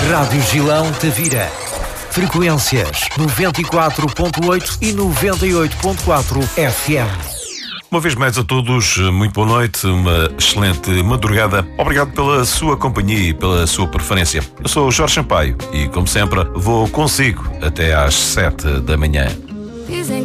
Rádio Gilão Tavira. Frequências 94.8 e 98.4 FM. Uma vez mais a todos, muito boa noite, uma excelente madrugada. Obrigado pela sua companhia e pela sua preferência. Eu sou o Jorge Sampaio e, como sempre, vou consigo até às 7 da manhã.